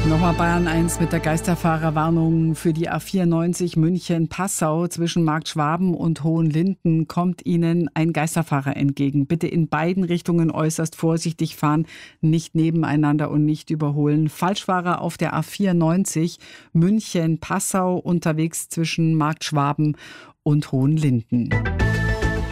Nochmal Bayern 1 mit der Geisterfahrerwarnung für die A94 München-Passau. Zwischen Marktschwaben und Hohenlinden kommt Ihnen ein Geisterfahrer entgegen. Bitte in beiden Richtungen äußerst vorsichtig fahren, nicht nebeneinander und nicht überholen. Falschfahrer auf der A94 München-Passau unterwegs zwischen Marktschwaben und Hohenlinden.